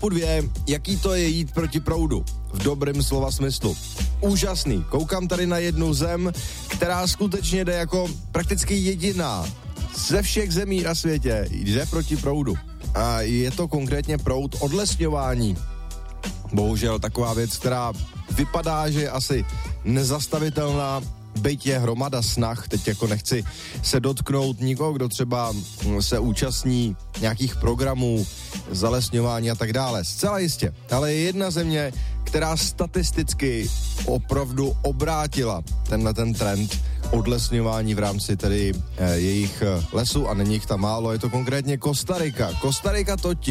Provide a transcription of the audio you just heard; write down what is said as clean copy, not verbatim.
Typu 2, jaký to je jít proti proudu. V dobrém slova smyslu. Úžasný. Koukám tady na jednu zem, která skutečně jde jako prakticky jediná ze všech zemí na světě. Jde proti proudu. A je to konkrétně proud odlesňování. Bohužel taková věc, která vypadá, že je asi nezastavitelná, byť je hromada snah, teď jako nechci se dotknout nikoho, kdo třeba se účastní nějakých programů, zalesňování a tak dále. Zcela jistě, ale je jedna země, která statisticky opravdu obrátila ten trend odlesňování v rámci tedy jejich lesů a není jich tam málo, je to konkrétně Kostarika. Kostarika totiž